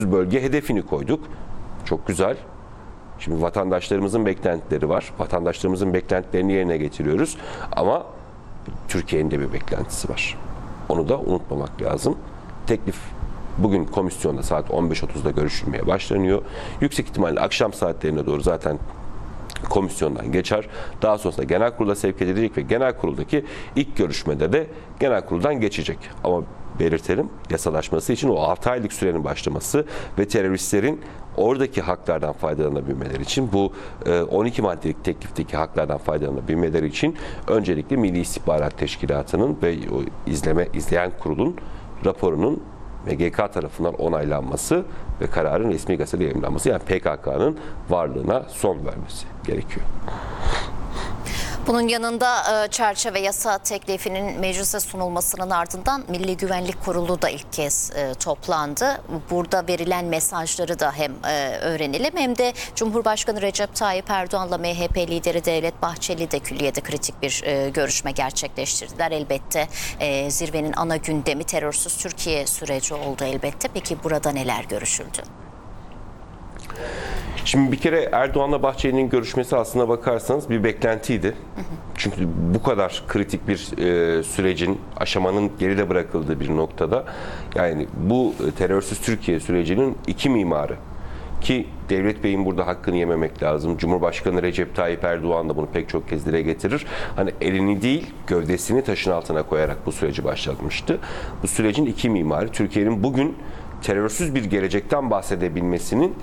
bölge hedefini koyduk. Çok güzel. Şimdi vatandaşlarımızın beklentileri var. Vatandaşlarımızın beklentilerini yerine getiriyoruz. Ama Türkiye'nin de bir beklentisi var. Onu da unutmamak lazım. Teklif bugün komisyonda saat 15.30'da görüşülmeye başlanıyor. Yüksek ihtimalle akşam saatlerine doğru zaten komisyondan geçer. Daha sonrasında genel kurula sevk edilecek ve genel kuruldaki ilk görüşmede de genel kuruldan geçecek. Ama belirtelim, yasalaşması için o 6 aylık sürenin başlaması ve teröristlerin oradaki haklardan faydalanabilmeleri için, bu 12 maddelik teklifteki haklardan faydalanabilmeleri için öncelikle Milli İstihbarat Teşkilatı'nın ve o izleyen kurulun raporunun MGK tarafından onaylanması ve kararın resmi gazetede yayımlanması, yani PKK'nın varlığına son vermesi gerekiyor. Bunun yanında çerçeve yasa teklifinin meclise sunulmasının ardından Milli Güvenlik Kurulu da ilk kez toplandı. Burada verilen mesajları da hem öğrenelim hem de Cumhurbaşkanı Recep Tayyip Erdoğan'la MHP lideri Devlet Bahçeli de külliyede kritik bir görüşme gerçekleştirdiler. Elbette zirvenin ana gündemi terörsüz Türkiye süreci oldu elbette. Peki burada neler görüşüldü? Şimdi bir kere Erdoğan'la Bahçeli'nin görüşmesi aslına bakarsanız bir beklentiydi. Çünkü bu kadar kritik bir sürecin, aşamanın geride bırakıldığı bir noktada, yani bu terörsüz Türkiye sürecinin iki mimarı, ki Devlet Bey'in burada hakkını yememek lazım. Cumhurbaşkanı Recep Tayyip Erdoğan da bunu pek çok kez dile getirir. Hani elini değil, gövdesini taşın altına koyarak bu süreci başlatmıştı. Bu sürecin iki mimarı, Türkiye'nin bugün terörsüz bir gelecekten bahsedebilmesinin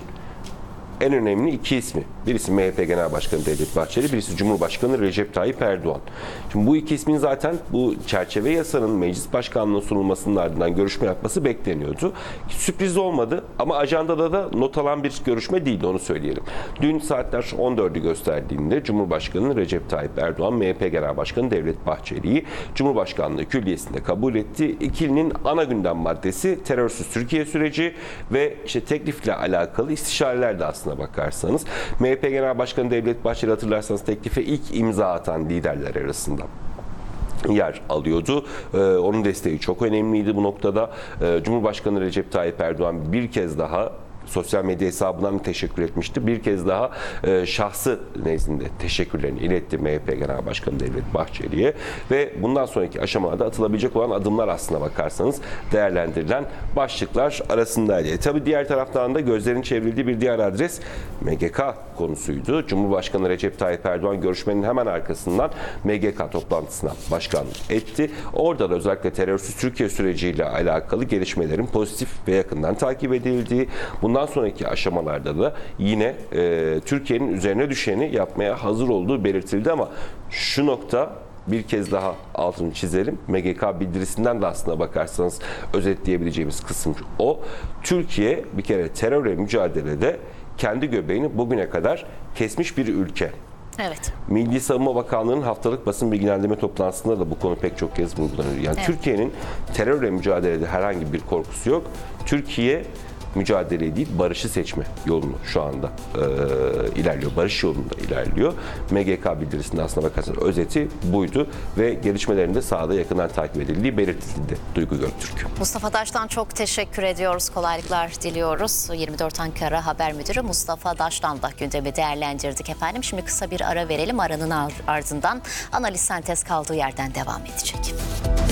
en önemli iki ismi. Birisi MHP Genel Başkanı Devlet Bahçeli, birisi Cumhurbaşkanı Recep Tayyip Erdoğan. Şimdi bu iki ismin zaten bu çerçeve yasanın meclis başkanlığına sunulmasının ardından görüşme yapması bekleniyordu. Sürpriz olmadı ama ajandada da not alan bir görüşme değildi, onu söyleyelim. Dün saatler 14'ü gösterdiğinde Cumhurbaşkanı Recep Tayyip Erdoğan, MHP Genel Başkanı Devlet Bahçeli'yi Cumhurbaşkanlığı külliyesinde kabul etti. İkilinin ana gündem maddesi terörsüz Türkiye süreci ve işte teklifle alakalı istişareler de aslında bakarsanız. MHP Genel Başkanı Devlet Bahçeli, hatırlarsanız, teklife ilk imza atan liderler arasında yer alıyordu. Onun desteği çok önemliydi bu noktada. Cumhurbaşkanı Recep Tayyip Erdoğan bir kez daha sosyal medya hesabından teşekkür etmişti. Bir kez daha şahsı nezdinde teşekkürlerini iletti MHP Genel Başkanı Devlet Bahçeli'ye ve bundan sonraki aşamada atılabilecek olan adımlar aslına bakarsanız değerlendirilen başlıklar arasındaydı. Tabii diğer taraftan da gözlerin çevrildiği bir diğer adres MGK konusuydu. Cumhurbaşkanı Recep Tayyip Erdoğan görüşmenin hemen arkasından MGK toplantısına başkanlık etti. Orada da özellikle terörsüz Türkiye süreciyle alakalı gelişmelerin pozitif ve yakından takip edildiği, bundan sonraki aşamalarda da yine Türkiye'nin üzerine düşeni yapmaya hazır olduğu belirtildi ama şu nokta, bir kez daha altını çizelim, MGK bildirisinden de aslına bakarsanız özetleyebileceğimiz kısım o. Türkiye bir kere terörle mücadelede kendi göbeğini bugüne kadar kesmiş bir ülke. Evet. Milli Savunma Bakanlığı'nın haftalık basın bilgilendirme toplantısında da bu konu pek çok kez vurgulanıyor. Yani evet, Türkiye'nin terörle mücadelede herhangi bir korkusu yok. Türkiye mücadele değil, barışı seçme yolunu şu anda ilerliyor. Barış yolunda ilerliyor. MGK bildirisinde aslına bakarsanız özeti buydu ve gelişmelerin de sahada yakından takip edildiği belirtildi Duygu Göktürk. Mustafa Daş'tan çok teşekkür ediyoruz. Kolaylıklar diliyoruz. 24 Ankara Haber Müdürü Mustafa Daş'tan da gündemi değerlendirdik efendim. Şimdi kısa bir ara verelim. Aranın ardından analiz sentez kaldığı yerden devam edecek.